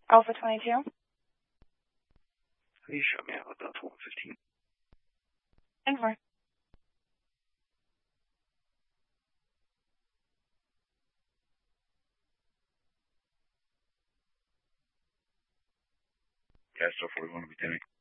Alpha 22. Please show me out Delta 115. And 4. Castro 41 to be 10.